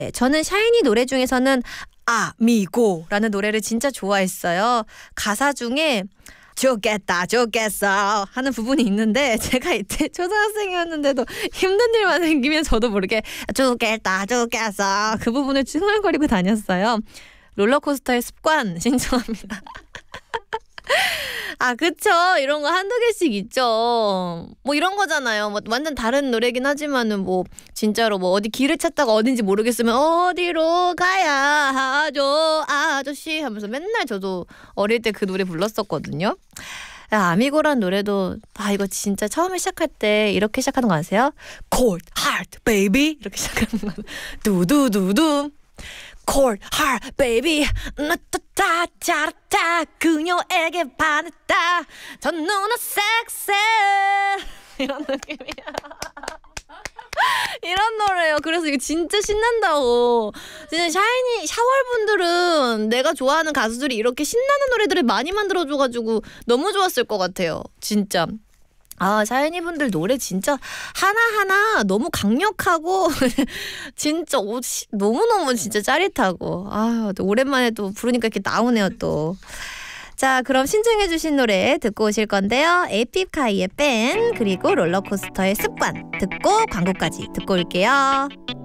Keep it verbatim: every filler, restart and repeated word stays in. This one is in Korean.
네, 저는 샤이니 노래 중에서는 아미고라는 노래를 진짜 좋아했어요. 가사 중에 좋겠다 좋겠어 하는 부분이 있는데 제가 이때 초등학생이었는데도 힘든 일만 생기면 저도 모르게 좋겠다 좋겠어 그 부분을 중얼거리고 다녔어요. 롤러코스터의 습관 신청합니다. 아 그쵸, 이런 거 한두 개씩 있죠. 뭐 이런 거잖아요. 뭐 완전 다른 노래긴 하지만은 뭐 진짜로 뭐 어디 길을 찾다가 어딘지 모르겠으면 어디로 가야 하죠 아저씨 하면서 맨날 저도 어릴 때 그 노래 불렀었거든요. 야, 아미고란 노래도 아 이거 진짜 처음에 시작할 때 이렇게 시작하는 거 아세요? Cold Heart Baby 이렇게 시작하는 거. 두두두두 Cold Heart Baby 나타타 짜라타 그녀에게 반했다 저 누나 섹시 이런 느낌이야. 이런 노래요. 그래서 이거 진짜 신난다고. 진짜 샤이니 샤월분들은 내가 좋아하는 가수들이 이렇게 신나는 노래들을 많이 만들어줘가지고 너무 좋았을 것 같아요. 진짜. 아 샤이니 분들 노래 진짜 하나하나 너무 강력하고 진짜 너무너무 진짜 짜릿하고 아 오랜만에 또 부르니까 이렇게 나오네요 또. 자 그럼 신청해주신 노래 듣고 오실 건데요. 에픽하이의 밴 그리고 롤러코스터의 습관 듣고 광고까지 듣고 올게요.